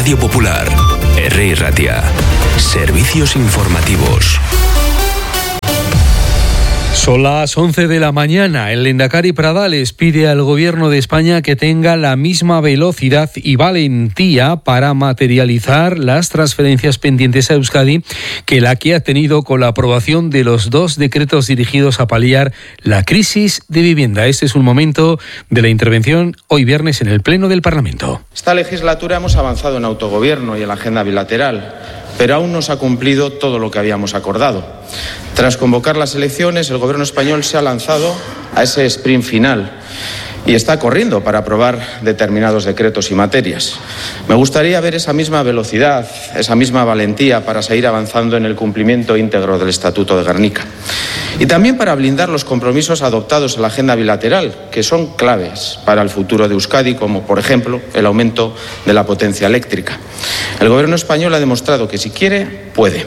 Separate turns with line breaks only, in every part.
Radio Popular, Herri Ratia. Servicios informativos.
Son las 11 de la mañana. El Lehendakari Pradales pide al Gobierno de España que tenga la misma velocidad y valentía para materializar las transferencias pendientes a Euskadi que la que ha tenido con la aprobación de los 2 decretos dirigidos a paliar la crisis de vivienda. Este es un momento de la intervención hoy viernes en el Pleno del Parlamento.
Esta legislatura hemos avanzado en autogobierno y en la agenda bilateral, pero aún no se ha cumplido todo lo que habíamos acordado. Tras convocar las elecciones, el Gobierno español se ha lanzado a ese sprint final y está corriendo para aprobar determinados decretos y materias. Me gustaría ver esa misma velocidad, esa misma valentía para seguir avanzando en el cumplimiento íntegro del Estatuto de Gernika. Y también para blindar los compromisos adoptados en la agenda bilateral, que son claves para el futuro de Euskadi, como por ejemplo el aumento de la potencia eléctrica. El Gobierno español ha demostrado que si quiere, puede.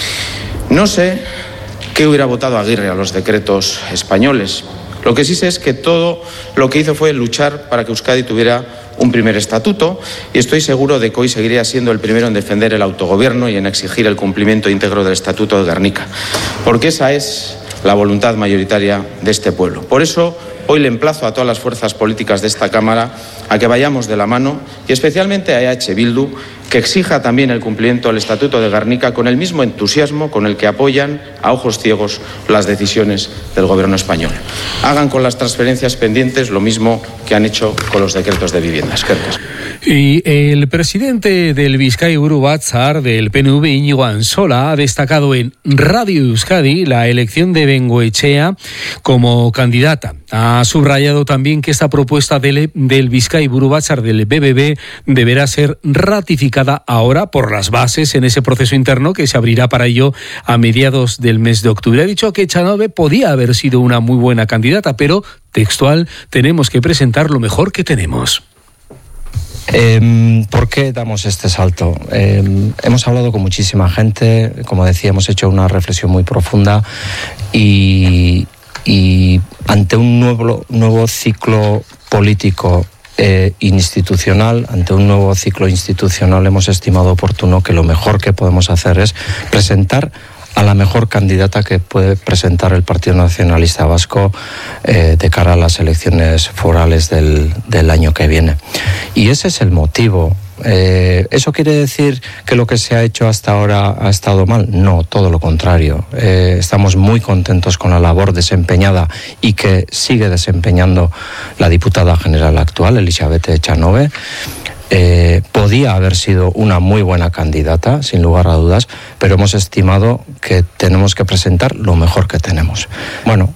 No sé qué hubiera votado Aguirre a los decretos españoles. Lo que sí sé es que todo lo que hizo fue luchar para que Euskadi tuviera un primer estatuto, y estoy seguro de que hoy seguiría siendo el primero en defender el autogobierno y en exigir el cumplimiento íntegro del Estatuto de Gernika, porque esa es la voluntad mayoritaria de este pueblo. Por eso, hoy le emplazo a todas las fuerzas políticas de esta Cámara a que vayamos de la mano, y especialmente a EH Bildu, que exija también el cumplimiento del Estatuto de Gernika con el mismo entusiasmo con el que apoyan a ojos ciegos las decisiones del Gobierno español. Hagan con las transferencias pendientes lo mismo que han hecho con los decretos de viviendas.
Y el presidente del Bizkaiburu Batzar del PNV, Íñigo Ansola, ha destacado en Radio Euskadi la elección de Bengoechea como candidata. Ha subrayado también que esta propuesta del Bizkaiburu Batzar del BBB deberá ser ratificada ahora por las bases en ese proceso interno que se abrirá para ello a mediados del mes de octubre. Ha dicho que Echanove podía haber sido una muy buena candidata, pero, textual, tenemos que presentar lo mejor que tenemos.
¿Por qué damos este salto? Hemos hablado con muchísima gente, como decía, hemos hecho una reflexión muy profunda y ante un nuevo ciclo político institucional, ante un nuevo ciclo institucional, hemos estimado oportuno que lo mejor que podemos hacer es presentar a la mejor candidata que puede presentar el Partido Nacionalista Vasco de cara a las elecciones forales del año que viene. Y ese es el motivo. ¿Eso quiere decir que lo que se ha hecho hasta ahora ha estado mal? No, todo lo contrario. Estamos muy contentos con la labor desempeñada y que sigue desempeñando la diputada general actual, Elizabeth Echanove. Podía haber sido una muy buena candidata, sin lugar a dudas, pero hemos estimado que tenemos que presentar lo mejor que tenemos. Bueno,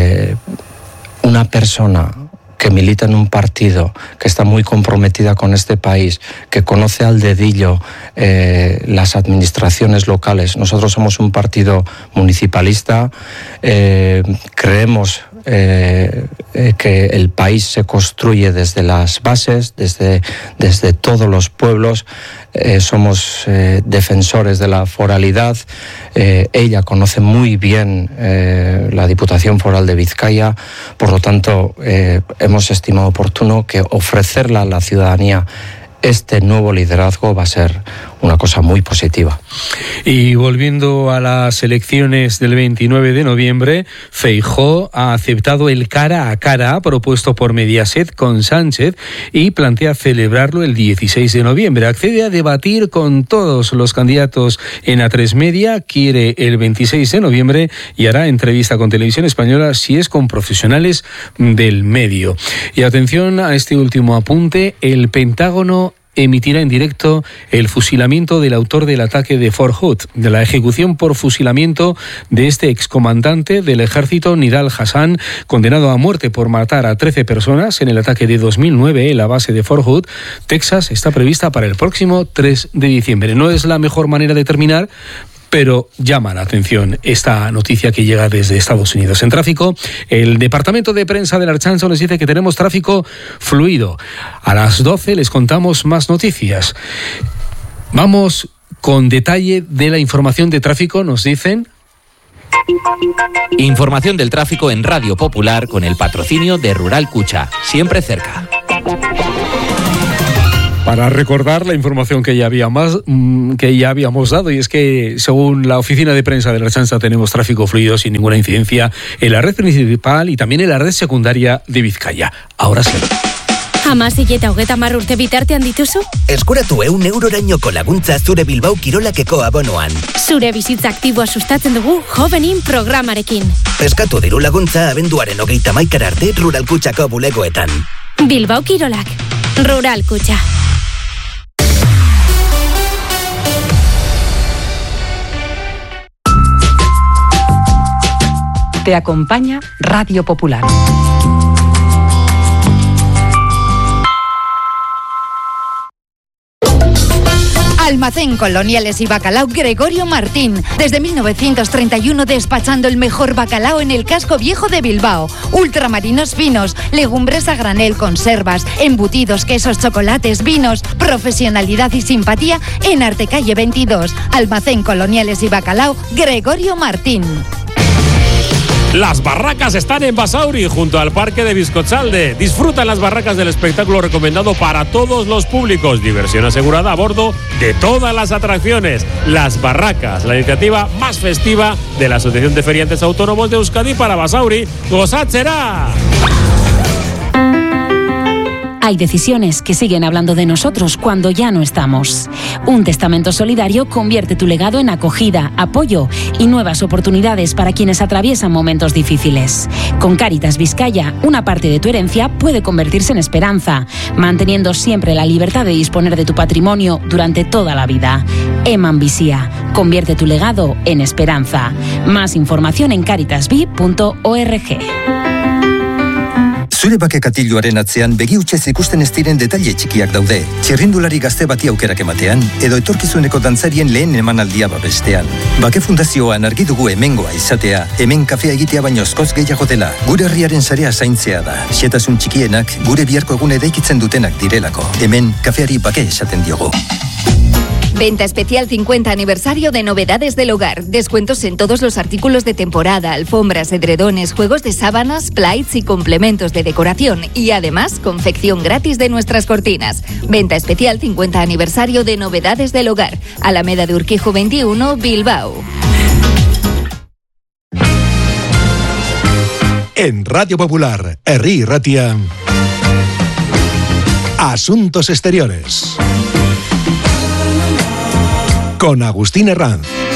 una persona que milita en un partido, que está muy comprometida con este país, que conoce al dedillo las administraciones locales. Nosotros somos un partido municipalista, creemos que el país se construye desde las bases, desde todos los pueblos. Somos defensores de la foralidad. Ella conoce muy bien la Diputación Foral de Vizcaya, por lo tanto hemos estimado oportuno que ofrecerla a la ciudadanía este nuevo liderazgo va a ser una cosa muy positiva.
Y volviendo a las elecciones del 29 de noviembre, Feijóo ha aceptado el cara a cara propuesto por Mediaset con Sánchez y plantea celebrarlo el 16 de noviembre. Accede a debatir con todos los candidatos en A3 Media, quiere el 26 de noviembre y hará entrevista con Televisión Española si es con profesionales del medio. Y atención a este último apunte, el Pentágono emitirá en directo el fusilamiento del autor del ataque de Fort Hood, de la ejecución por fusilamiento de este excomandante del ejército, Nidal Hassan, condenado a muerte por matar a 13 personas en el ataque de 2009 en la base de Fort Hood, Texas, está prevista para el próximo 3 de diciembre. No es la mejor manera de terminar, pero llama la atención esta noticia que llega desde Estados Unidos. En tráfico, el Departamento de Prensa de la Ertzaintza nos dice que tenemos tráfico fluido. A las 12 les contamos más noticias. Vamos con detalle de la información de tráfico, nos dicen.
Información del tráfico en Radio Popular con el patrocinio de Rural Cucha, siempre cerca.
Para recordar la información que ya habíamos dado, y es que según la oficina de prensa de la Ertzaintza tenemos tráfico fluido sin ninguna incidencia en la red principal y también en la red secundaria de Vizcaya. Ahora sí.
Hamasik eta 30 urte bitartean dituzu?
Eskuratu €1 laguntza zure Bilbao Kirolakeko abonoan.
Zure bizitza aktiboa sustatzen dugu Jovenin programarekin.
Eskatu diru laguntza abenduaren 31 arte Rural Kutxako bulegoetan.
Bilbao Kirolak. Rural Kutxa.
Te acompaña Radio Popular.
Almacén Coloniales y Bacalao Gregorio Martín. Desde 1931 despachando el mejor bacalao en el casco viejo de Bilbao. Ultramarinos finos, legumbres a granel, conservas, embutidos, quesos, chocolates, vinos. Profesionalidad y simpatía en Artecalle 22. Almacén Coloniales y Bacalao Gregorio Martín.
Las barracas están en Basauri, junto al Parque de Bizcotzalde. Disfruta en las barracas del espectáculo recomendado para todos los públicos. Diversión asegurada a bordo de todas las atracciones. Las barracas, la iniciativa más festiva de la Asociación de Feriantes Autónomos de Euskadi para Basauri. ¡Gozatzera!
Hay decisiones que siguen hablando de nosotros cuando ya no estamos. Un testamento solidario convierte tu legado en acogida, apoyo y nuevas oportunidades para quienes atraviesan momentos difíciles. Con Cáritas Vizcaya, una parte de tu herencia puede convertirse en esperanza, manteniendo siempre la libertad de disponer de tu patrimonio durante toda la vida. Eman Bizia, convierte tu legado en esperanza. Más información en caritasbi.org.
Zure bake katiluaren atzean begi hutsez ikusten ez diren detaile txikiak daude. Txirrindulari gazte bati aukerak ematean, edo etorkizuneko dantzarien lehen emanaldia babestean. Bake Fundazioan argi dugu hemengoa izatea, hemen kafea egitea baino askoz gehiago dela. Gure herriaren sarea zaintzea da. Xehetasun txikienak gure biharko egun eraikitzen dutenak direlako. Hemen kafeari bake esaten diogu.
Venta especial 50 aniversario de Novedades del Hogar. Descuentos en todos los artículos de temporada, alfombras, edredones, juegos de sábanas, plaits y complementos de decoración. Y además, confección gratis de nuestras cortinas. Venta especial 50 aniversario de Novedades del Hogar. Alameda de Urquijo 21, Bilbao.
En Radio Popular, Herri Ratia, Asuntos Exteriores. Con Agustín Herranz.